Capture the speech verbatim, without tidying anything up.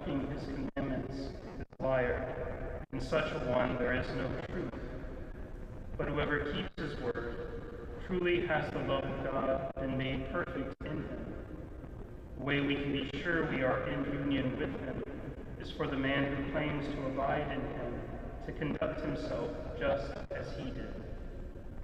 keeping his commandments is a liar. In such a one there is no truth. But whoever keeps his word truly has the love of God been made perfect in him. The way we can be sure we are in union with him is for the man who claims to abide in him to conduct himself just as he did.